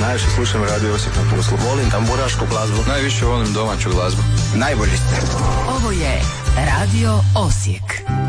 Najviše slušam Radio Osijek na poslu. Volim tamburašku glazbu. Najviše volim domaću glazbu. Najbolji ste. Ovo je Radio Osijek.